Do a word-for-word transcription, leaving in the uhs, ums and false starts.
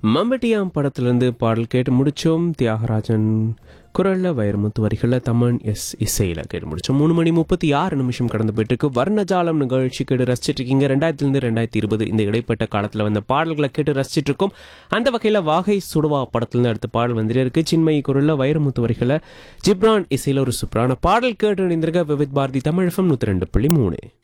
மம்பட்டியாம் படத்திலிருந்து பாடல் கேட்டு முடிச்சோம். தியாகராஜன் குரல்ல, வைரமுத்து வரிகளில், தமன் எஸ் இசையில் கேட்டு முடிச்சோம். மூணு மணி முப்பத்தி ஆறு நிமிஷம் கடந்து போயிட்டு இருக்கு. வர்ணஜாலம் நிகழ்ச்சி கேட்டு ரசிச்சிட்டு இருக்கீங்க. ரெண்டாயிரத்துலேருந்து ரெண்டாயிரத்தி இருபது இந்த இடைப்பட்ட காலத்தில் வந்த பாடல்களை கேட்டு ரசிச்சிட்டு இருக்கோம். அந்த வகையில் வாகை சுடுவா படத்துலேருந்து அடுத்த பாடல் வந்துட்டே இருக்கு. சின்மயி குரல்ல, வைரமுத்து வரிகளில், ஜிப்ரான் இசையில் ஒரு சூப்பரான பாடல் கேட்டு இணைந்திருக்க விவித் பாரதி தமிழ் எஃப்எம் நூற்றி ரெண்டு புள்ளி மூணு.